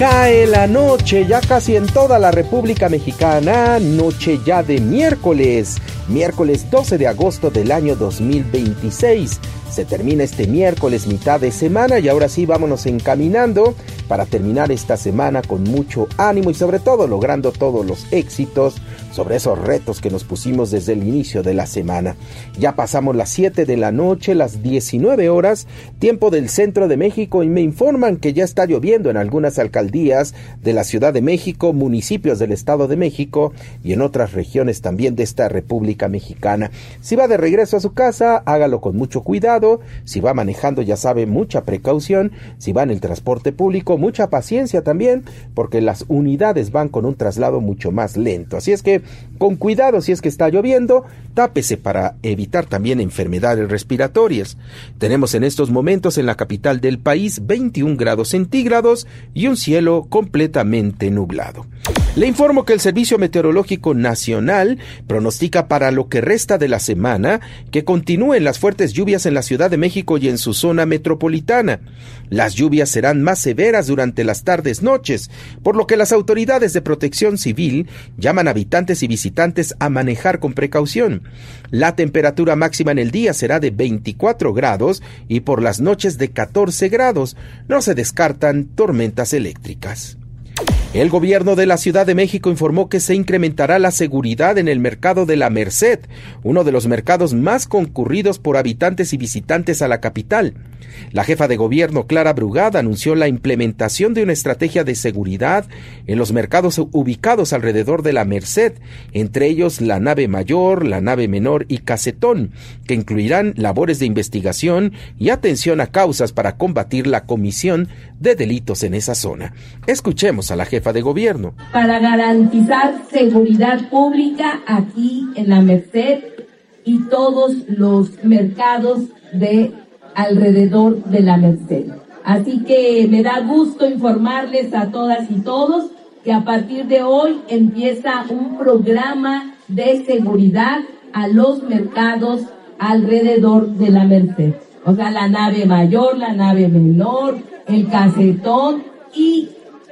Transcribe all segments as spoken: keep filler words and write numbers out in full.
Cae la noche ya casi en toda la República Mexicana, noche ya de miércoles, miércoles doce de agosto del año dos mil veintiséis. Se termina este miércoles, mitad de semana, y ahora sí vámonos encaminando para terminar esta semana con mucho ánimo y sobre todo logrando todos los éxitos sobre esos retos que nos pusimos desde el inicio de la semana. Ya pasamos las siete de la noche, las diecinueve horas, tiempo del centro de México, y me informan que ya está lloviendo en algunas alcaldías de la Ciudad de México, municipios del Estado de México y en otras regiones también de esta República Mexicana. Si va de regreso a su casa, hágalo con mucho cuidado. Si va manejando, ya sabe, mucha precaución. Si va en el transporte público, mucha paciencia también, porque las unidades van con un traslado mucho más lento. Así es que con cuidado si es que está lloviendo, tápese para evitar también enfermedades respiratorias. Tenemos en estos momentos en la capital del país veintiún grados centígrados y un cielo completamente nublado. Le informo que el Servicio Meteorológico Nacional pronostica para lo que resta de la semana que continúen las fuertes lluvias en la Ciudad de México y en su zona metropolitana. Las lluvias serán más severas durante las tardes-noches, por lo que las autoridades de protección civil llaman a habitantes y visitantes a manejar con precaución. La temperatura máxima en el día será de veinticuatro grados y por las noches de catorce grados. No se descartan tormentas eléctricas. El gobierno de la Ciudad de México informó que se incrementará la seguridad en el mercado de la Merced, uno de los mercados más concurridos por habitantes y visitantes a la capital. La jefa de gobierno, Clara Brugada, anunció la implementación de una estrategia de seguridad en los mercados ubicados alrededor de la Merced, entre ellos la Nave Mayor, la Nave Menor y Casetón, que incluirán labores de investigación y atención a causas para combatir la comisión de delitos en esa zona. Escuchemos a la jefa de gobierno. Para garantizar seguridad pública aquí en la Merced y todos los mercados de alrededor de la Merced. Así que me da gusto informarles a todas y todos que a partir de hoy empieza un programa de seguridad a los mercados alrededor de la Merced. O sea, la Nave Mayor, la Nave Menor, el Casetón, y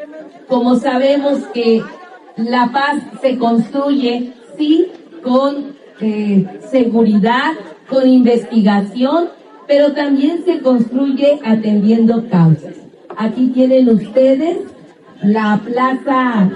como sabemos que la paz se construye, sí, con eh, seguridad, con investigación, pero también se construye atendiendo causas. Aquí tienen ustedes la Plaza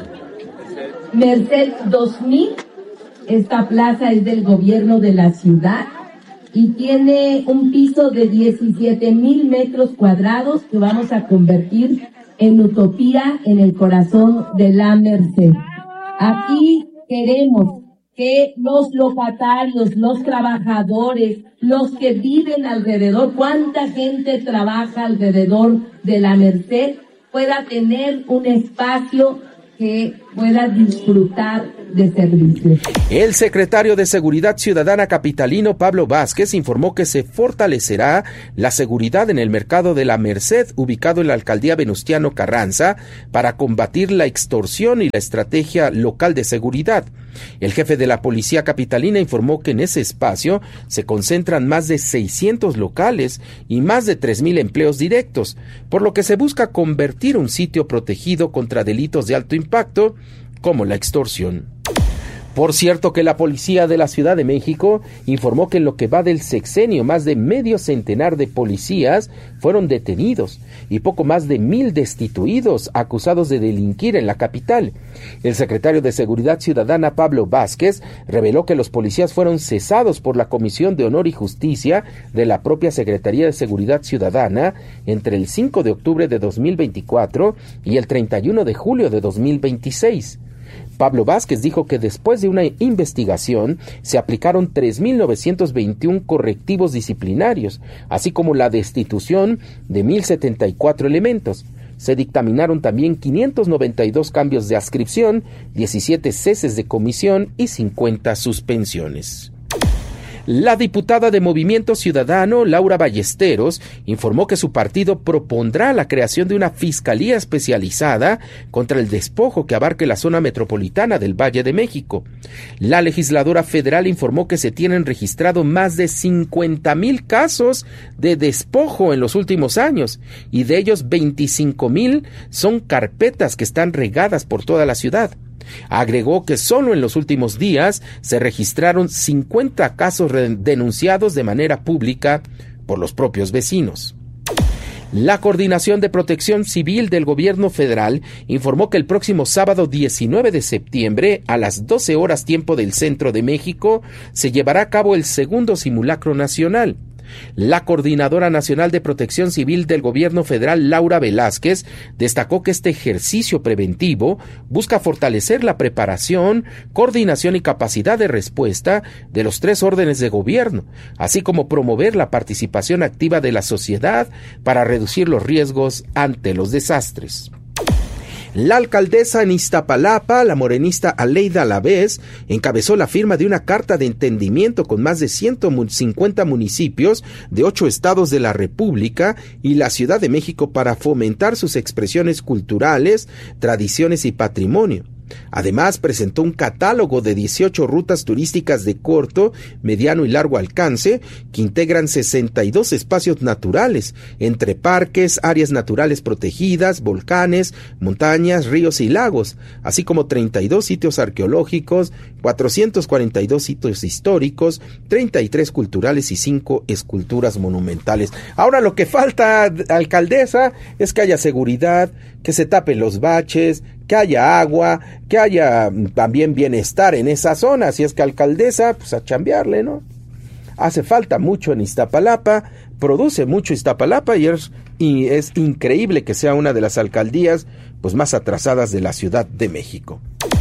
Merced dos mil. Esta plaza es del gobierno de la ciudad y tiene un piso de diecisiete mil metros cuadrados que vamos a convertir en utopía en el corazón de la Merced. Aquí queremos que los locatarios, los trabajadores, los que viven alrededor, cuánta gente trabaja alrededor de la Merced, pueda tener un espacio que pueda disfrutar de servicios. El secretario de Seguridad Ciudadana capitalino, Pablo Vázquez, informó que se fortalecerá la seguridad en el mercado de la Merced, ubicado en la alcaldía Venustiano Carranza, para combatir la extorsión y la estrategia local de seguridad. El jefe de la policía capitalina informó que en ese espacio se concentran más de seiscientos locales y más de tres mil empleos directos, por lo que se busca convertir un sitio protegido contra delitos de alto impacto, como la extorsión. Por cierto que la policía de la Ciudad de México informó que en lo que va del sexenio más de medio centenar de policías fueron detenidos y poco más de mil destituidos acusados de delinquir en la capital. El secretario de Seguridad Ciudadana, Pablo Vázquez, reveló que los policías fueron cesados por la Comisión de Honor y Justicia de la propia Secretaría de Seguridad Ciudadana entre el cinco de octubre de dos mil veinticuatro y el treinta y uno de julio de dos mil veintiséis. Pablo Vázquez dijo que después de una investigación se aplicaron tres mil novecientos veintiún correctivos disciplinarios, así como la destitución de mil setenta y cuatro elementos. Se dictaminaron también quinientos noventa y dos cambios de adscripción, diecisiete ceses de comisión y cincuenta suspensiones. La diputada de Movimiento Ciudadano, Laura Ballesteros, informó que su partido propondrá la creación de una fiscalía especializada contra el despojo que abarque la zona metropolitana del Valle de México. La legisladora federal informó que se tienen registrado más de cincuenta mil casos de despojo en los últimos años, y de ellos veinticinco mil son carpetas que están regadas por toda la ciudad. Agregó que solo en los últimos días se registraron cincuenta casos denunciados de manera pública por los propios vecinos. La Coordinación de Protección Civil del Gobierno Federal informó que el próximo sábado diecinueve de septiembre, a las doce horas tiempo del Centro de México, se llevará a cabo el segundo simulacro nacional. La Coordinadora Nacional de Protección Civil del Gobierno Federal, Laura Velázquez, destacó que este ejercicio preventivo busca fortalecer la preparación, coordinación y capacidad de respuesta de los tres órdenes de gobierno, así como promover la participación activa de la sociedad para reducir los riesgos ante los desastres. La alcaldesa en Iztapalapa, la morenista Aleida Alavés, encabezó la firma de una carta de entendimiento con más de ciento cincuenta municipios de ocho estados de la República y la Ciudad de México para fomentar sus expresiones culturales, tradiciones y patrimonio. Además, presentó un catálogo de dieciocho rutas turísticas de corto, mediano y largo alcance que integran sesenta y dos espacios naturales, entre parques, áreas naturales protegidas, volcanes, montañas, ríos y lagos, así como treinta y dos sitios arqueológicos, cuatrocientos cuarenta y dos sitios históricos, treinta y tres culturales y cinco esculturas monumentales. Ahora lo que falta, alcaldesa, es que haya seguridad, que se tapen los baches, que haya agua, que haya también bienestar en esa zona. Así es que, alcaldesa, pues a chambearle, ¿no? Hace falta mucho en Iztapalapa, produce mucho Iztapalapa y es, y es increíble que sea una de las alcaldías pues más atrasadas de la Ciudad de México.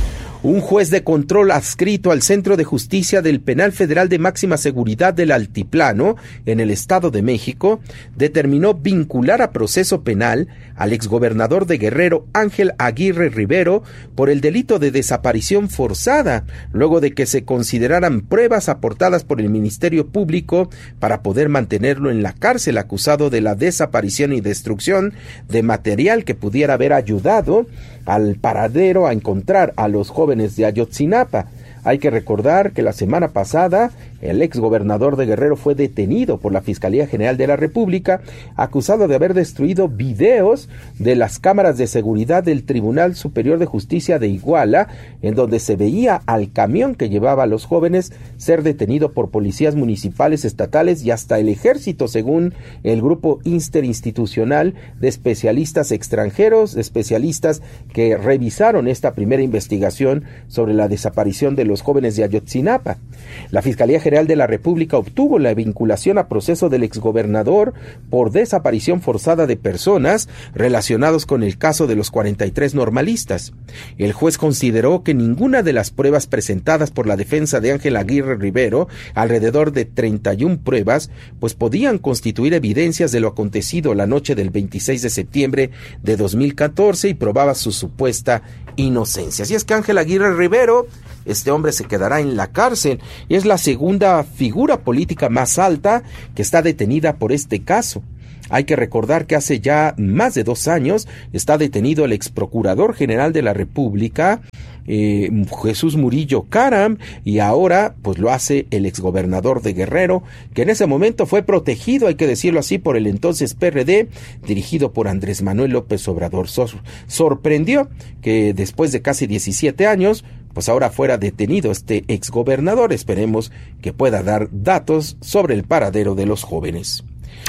Un juez de control adscrito al Centro de Justicia del Penal Federal de Máxima Seguridad del Altiplano, en el Estado de México, determinó vincular a proceso penal al exgobernador de Guerrero, Ángel Aguirre Rivero, por el delito de desaparición forzada, luego de que se consideraran pruebas aportadas por el Ministerio Público para poder mantenerlo en la cárcel, acusado de la desaparición y destrucción de material que pudiera haber ayudado al paradero a encontrar a los jóvenes de Ayotzinapa. Hay que recordar que la semana pasada el exgobernador de Guerrero fue detenido por la Fiscalía General de la República, acusado de haber destruido videos de las cámaras de seguridad del Tribunal Superior de Justicia de Iguala, en donde se veía al camión que llevaba a los jóvenes ser detenido por policías municipales, estatales y hasta el ejército, según el grupo interinstitucional de especialistas extranjeros, especialistas que revisaron esta primera investigación sobre la desaparición de los jóvenes de Ayotzinapa. La Fiscalía General de la República obtuvo la vinculación a proceso del exgobernador por desaparición forzada de personas relacionados con el caso de los cuarenta y tres normalistas. El juez consideró que ninguna de las pruebas presentadas por la defensa de Ángel Aguirre Rivero, alrededor de treinta y una pruebas, pues podían constituir evidencias de lo acontecido la noche del veintiséis de septiembre de dos mil catorce y probaba su supuesta inocencia. Así es que Ángel Aguirre Rivero, este hombre se quedará en la cárcel y es la segunda figura política más alta que está detenida por este caso. Hay que recordar que hace ya más de dos años está detenido el exprocurador general de la República, eh, Jesús Murillo Caram, y ahora pues lo hace el exgobernador de Guerrero, que en ese momento fue protegido, hay que decirlo así, por el entonces P R D, dirigido por Andrés Manuel López Obrador. Sor- sorprendió que después de casi diecisiete años, pues ahora fuera detenido este exgobernador. Esperemos que pueda dar datos sobre el paradero de los jóvenes.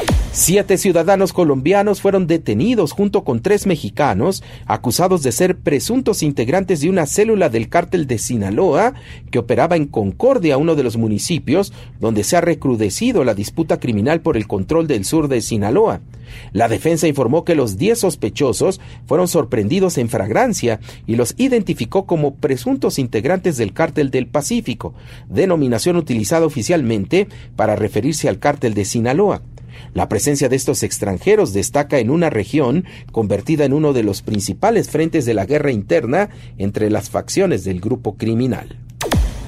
Siete ciudadanos colombianos fueron detenidos junto con tres mexicanos, acusados de ser presuntos integrantes de una célula del cártel de Sinaloa que operaba en Concordia, uno de los municipios donde se ha recrudecido la disputa criminal por el control del sur de Sinaloa. La defensa informó que los diez sospechosos fueron sorprendidos en flagrancia y los identificó como presuntos integrantes del Cártel del Pacífico, denominación utilizada oficialmente para referirse al Cártel de Sinaloa. La presencia de estos extranjeros destaca en una región convertida en uno de los principales frentes de la guerra interna entre las facciones del grupo criminal.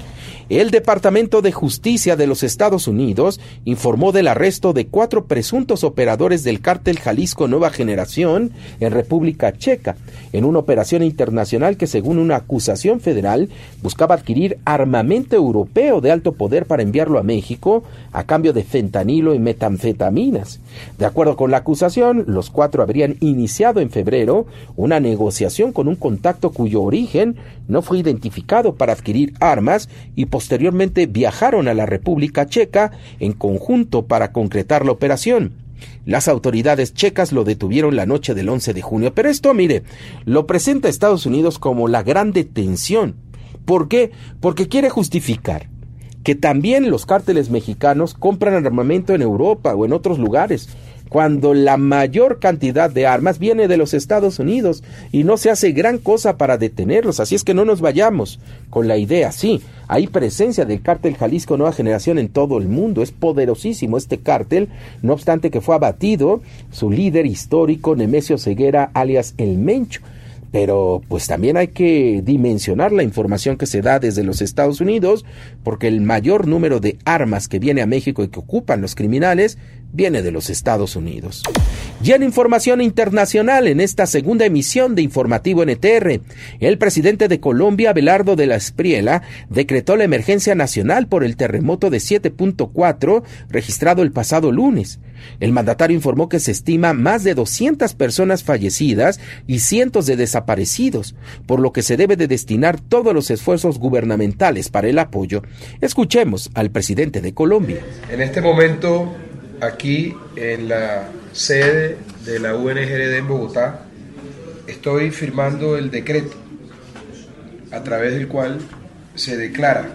El Departamento de Justicia de los Estados Unidos informó del arresto de cuatro presuntos operadores del cártel Jalisco Nueva Generación en República Checa, en una operación internacional que, según una acusación federal, buscaba adquirir armamento europeo de alto poder para enviarlo a México a cambio de fentanilo y metanfetaminas. De acuerdo con la acusación, los cuatro habrían iniciado en febrero una negociación con un contacto cuyo origen no fue identificado para adquirir armas y posteriormente viajaron a la República Checa en conjunto para concretar la operación. Las autoridades checas lo detuvieron la noche del once de junio, pero esto, mire, lo presenta Estados Unidos como la gran detención. ¿Por qué? Porque quiere justificar que también los cárteles mexicanos compran armamento en Europa o en otros lugares, cuando la mayor cantidad de armas viene de los Estados Unidos y no se hace gran cosa para detenerlos. Así es que no nos vayamos con la idea. Sí, hay presencia del cártel Jalisco Nueva Generación en todo el mundo, es poderosísimo este cártel, no obstante que fue abatido su líder histórico Nemesio Ceguera, alias El Mencho. Pero pues también hay que dimensionar la información que se da desde los Estados Unidos, porque el mayor número de armas que viene a México y que ocupan los criminales viene de los Estados Unidos. Y en información internacional, en esta segunda emisión de Informativo N T R, el presidente de Colombia, Abelardo de la Espriella, decretó la emergencia nacional por el terremoto de siete punto cuatro registrado el pasado lunes. El mandatario informó que se estima más de doscientas personas fallecidas y cientos de desaparecidos, por lo que se debe de destinar todos los esfuerzos gubernamentales para el apoyo. Escuchemos al presidente de Colombia. En este momento, aquí en la sede de la U N G R D en Bogotá, estoy firmando el decreto a través del cual se declara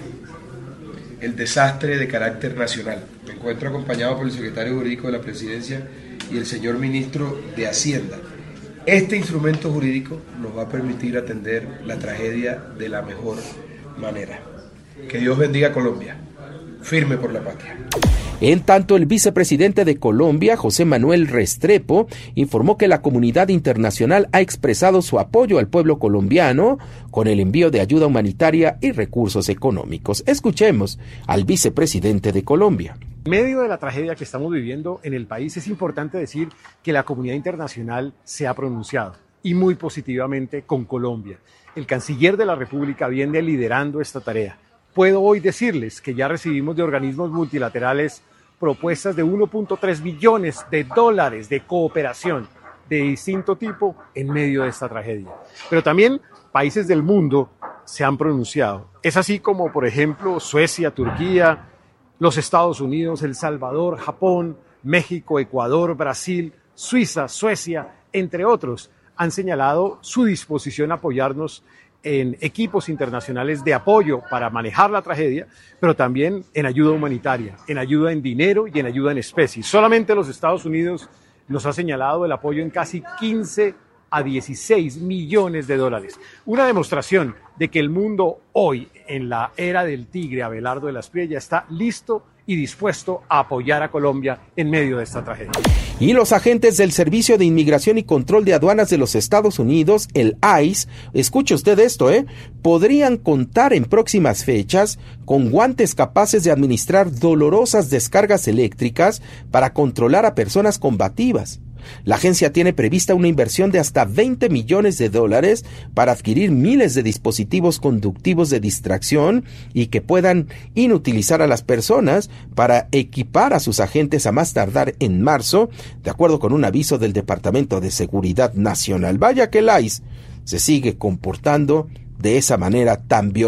el desastre de carácter nacional. Me encuentro acompañado por el secretario jurídico de la Presidencia y el señor ministro de Hacienda. Este instrumento jurídico nos va a permitir atender la tragedia de la mejor manera. Que Dios bendiga a Colombia. Firme por la patria. En tanto, el vicepresidente de Colombia, José Manuel Restrepo, informó que la comunidad internacional ha expresado su apoyo al pueblo colombiano con el envío de ayuda humanitaria y recursos económicos. Escuchemos al vicepresidente de Colombia. En medio de la tragedia que estamos viviendo en el país, es importante decir que la comunidad internacional se ha pronunciado, y muy positivamente, con Colombia. El canciller de la República viene liderando esta tarea. Puedo hoy decirles que ya recibimos de organismos multilaterales propuestas de uno punto tres billones de dólares de cooperación de distinto tipo en medio de esta tragedia. Pero también países del mundo se han pronunciado. Es así como, por ejemplo, Suecia, Turquía, los Estados Unidos, El Salvador, Japón, México, Ecuador, Brasil, Suiza, Suecia, entre otros, han señalado su disposición a apoyarnos en equipos internacionales de apoyo para manejar la tragedia, pero también en ayuda humanitaria, en ayuda en dinero y en ayuda en especie. Solamente los Estados Unidos nos ha señalado el apoyo en casi quince a dieciséis millones de dólares. Una demostración de que el mundo hoy, en la era del tigre Abelardo de la Espriella, está listo y dispuesto a apoyar a Colombia en medio de esta tragedia. Y los agentes del Servicio de Inmigración y Control de Aduanas de los Estados Unidos, el I C E, escuche usted esto, ¿eh? podrían contar en próximas fechas con guantes capaces de administrar dolorosas descargas eléctricas para controlar a personas combativas. La agencia tiene prevista una inversión de hasta veinte millones de dólares para adquirir miles de dispositivos conductivos de distracción y que puedan inutilizar a las personas para equipar a sus agentes a más tardar en marzo, de acuerdo con un aviso del Departamento de Seguridad Nacional. Vaya que el I C E se sigue comportando de esa manera tan violenta.